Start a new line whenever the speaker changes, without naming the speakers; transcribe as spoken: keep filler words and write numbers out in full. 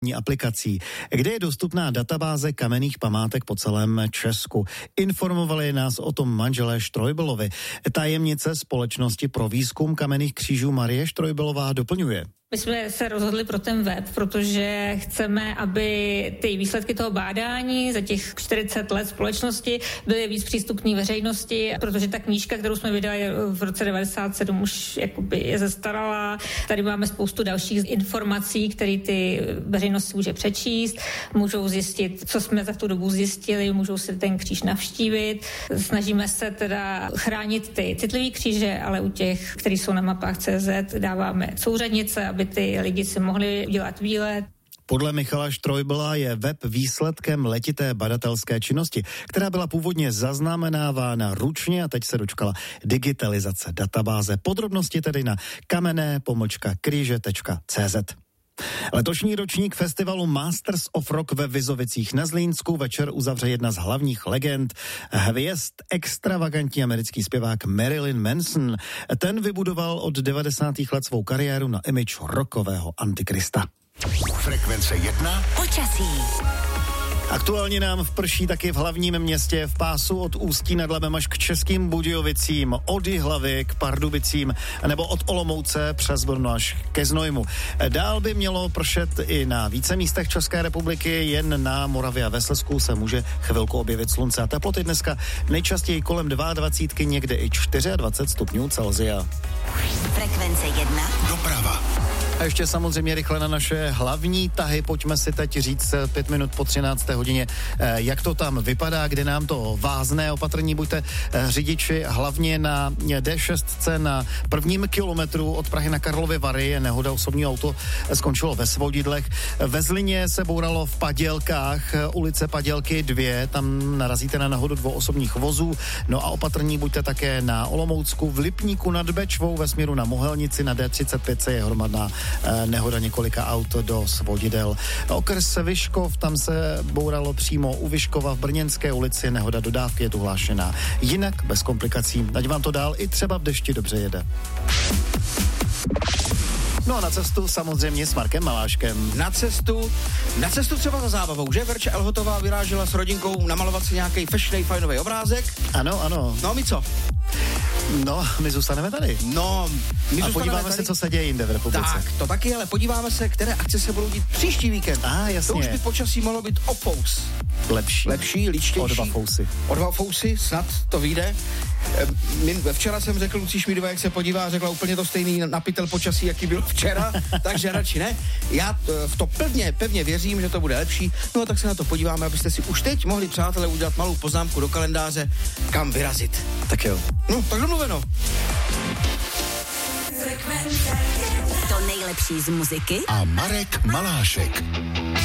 aplikací, kde je dostupná databáze kamenných památek po celém Česku. Informovali nás o tom manželé Štrojbelovi. Tajemnice společnosti pro výzkum kamenných křížů Marie Štrojbelová doplňuje.
My jsme se rozhodli pro ten web, protože chceme, aby ty výsledky toho bádání za těch čtyřicet let společnosti byly víc přístupné veřejnosti, protože ta knížka, kterou jsme vydali v roce devadesát sedm, už jakoby je zastaralá. Tady máme spoustu dalších informací, které ty veřejnost může přečíst, můžou zjistit, co jsme za tu dobu zjistili, můžou si ten kříž navštívit. Snažíme se teda chránit ty citlivé kříže, ale u těch, které jsou na mapách C Z, dáváme souřadnice, aby ty lidi si mohli udělat výlet.
Podle Michala Štrojbela je web výsledkem letité badatelské činnosti, která byla původně zaznamenávána ručně a teď se dočkala digitalizace databáze. Podrobnosti tedy na kamenné pomlčka kříže tečka cé zet. Letošní ročník festivalu Masters of Rock ve Vizovicích na Zlínsku večer uzavře jedna z hlavních legend, hvězd, extravagantní americký zpěvák Marilyn Manson. Ten vybudoval od devadesátých let svou kariéru na image rockového antikrista.
Frekvence jedna.
Počasí.
Aktuálně nám vprší taky v hlavním městě v pásu od Ústí nad Labem až k Českým Budějovicím, od Jihlavy k Pardubicím nebo od Olomouce přes Brno až ke Znojmu. Dál by mělo pršet i na více místech České republiky, jen na Moravě a ve Slezsku se může chvilku objevit slunce a teploty dneska nejčastěji kolem dvacet dva, někde i dvacet čtyři stupňů Celsia.
Frekvence jedna.
Doprava.
A ještě samozřejmě rychle na naše hlavní tahy. Pojďme si teď říct pět minut po třinácté hodině, jak to tam vypadá, kde nám to vázne. Opatrní buďte řidiči, hlavně na D šest na prvním kilometru od Prahy na Karlovy Vary je nehoda, osobní auto skončilo ve Svodidlech. Ve Zlíně se bouralo v Padělkách, ulice Padělky dvě, tam narazíte na nehodu dvou osobních vozů. No a opatrní buďte také na Olomoucku, v Lipníku nad Bečvou ve směru na Mohelnici na D třicet pět je hromadná nehoda několika aut do Svodidel. Okres Vyškov, tam se bouralo přímo u Vyškova v Brněnské ulici, nehoda dodávky je tu hlášená. Jinak bez komplikací, ať vám to dál i třeba v dešti dobře jede. No a na cestu samozřejmě s Markem Maláškem.
Na cestu, na cestu třeba za zábavou, že? Verča Elhotová vyrážela s rodinkou namalovat si nějaký fešnej, fajnový obrázek.
Ano, ano.
No a my co?
No, my zůstaneme tady.
No, my
a podíváme
tady.
se, co se děje jinde v republice.
Tak, to taky, ale podíváme se, které akce se budou dít příští víkend.
A, jasně.
To už by počasí mohlo být o fous.
Lepší.
Lepší, ličtější.
O dva fousy.
O dva fousy, snad to vyjde. Včera jsem řekl Lucí Šmídové, jak se podívá, řekla úplně to stejný napitel počasí, jaký byl včera, takže radši ne. Já v to pevně, pevně věřím, že to bude lepší. No tak se na to podíváme, abyste si už teď mohli, přátelé, udělat malou poznámku do kalendáře, kam vyrazit.
Tak jo.
No, tak domluveno.
To nejlepší z muziky
A Marek Malášek.